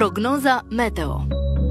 Prognoza meteo.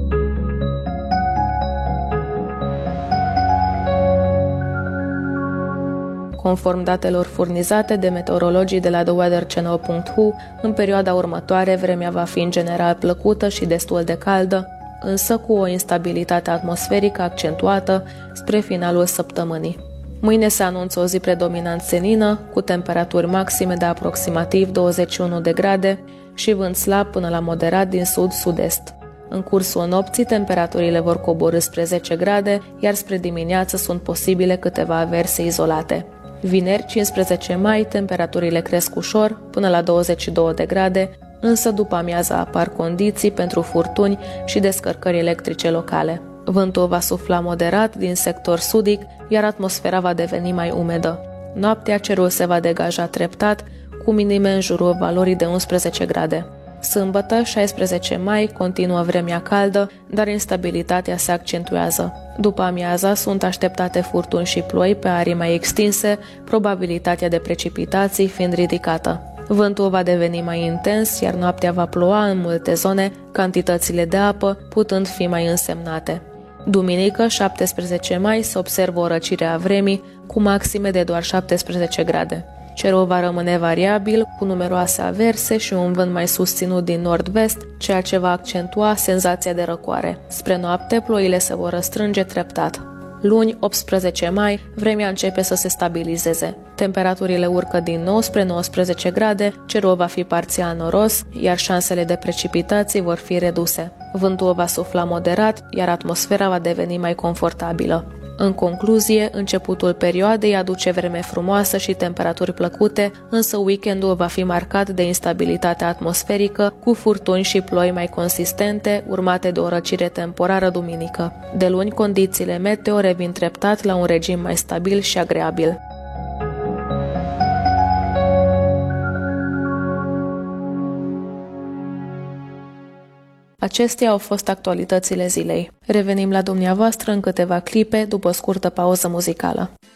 Conform datelor furnizate de meteorologii de la theweatherchannel.hu, în perioada următoare vremea va fi în general plăcută și destul de caldă, însă cu o instabilitate atmosferică accentuată spre finalul săptămânii. Mâine se anunță o zi predominant senină, cu temperaturi maxime de aproximativ 21 de grade și vânt slab până la moderat din sud-sud-est. În cursul nopții, temperaturile vor coborî spre 10 grade, iar spre dimineață sunt posibile câteva averse izolate. Vineri, 15 mai, temperaturile cresc ușor, până la 22 de grade, însă după amiaza apar condiții pentru furtuni și descărcări electrice locale. Vântul va sufla moderat din sector sudic, iar atmosfera va deveni mai umedă. Noaptea, cerul se va degaja treptat, cu minime în jurul valorii de 11 grade. Sâmbătă, 16 mai, continuă vremea caldă, dar instabilitatea se accentuează. După amiaza sunt așteptate furtuni și ploi pe arii mai extinse, probabilitatea de precipitații fiind ridicată. Vântul va deveni mai intens, iar noaptea va ploua în multe zone, cantitățile de apă putând fi mai însemnate. Duminică, 17 mai, se observă o răcire a vremii, cu maxime de doar 17 grade. Cerul va rămâne variabil, cu numeroase averse și un vânt mai susținut din nord-vest, ceea ce va accentua senzația de răcoare. Spre noapte, ploile se vor răstrânge treptat. Luni, 18 mai, vremea începe să se stabilizeze. Temperaturile urcă din nou spre 19 grade, cerul va fi parțial noros, iar șansele de precipitații vor fi reduse. Vântul va sufla moderat, iar atmosfera va deveni mai confortabilă. În concluzie, începutul perioadei aduce vreme frumoasă și temperaturi plăcute, însă weekendul va fi marcat de instabilitate atmosferică, cu furtuni și ploi mai consistente, urmate de o răcire temporară duminică. De luni, condițiile meteo revin treptat la un regim mai stabil și agreabil. Acestea au fost actualitățile zilei. Revenim la dumneavoastră în câteva clipe după o scurtă pauză muzicală.